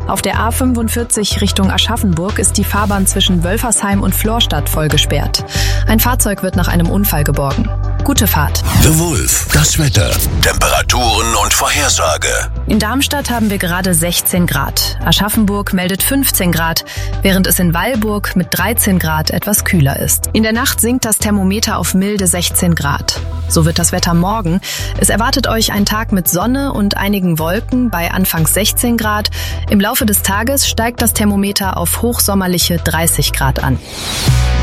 Auf der A45 Richtung Aschaffenburg ist die Fahrbahn zwischen Wölfersheim und Florstadt voll gesperrt. Ein Fahrzeug wird nach einem Unfall geborgen. Gute Fahrt. The Wolf, das Wetter, Temperaturen und Vorhersage. In Darmstadt haben wir gerade 16 Grad. Aschaffenburg meldet 15 Grad, während es in Weilburg mit 13 Grad etwas kühler ist. In der Nacht sinkt das Thermometer auf milde 16 Grad. So wird das Wetter morgen. Es erwartet euch ein Tag mit Sonne und einigen Wolken bei anfangs 16 Grad. Im Laufe des Tages steigt das Thermometer auf hochsommerliche 30 Grad an.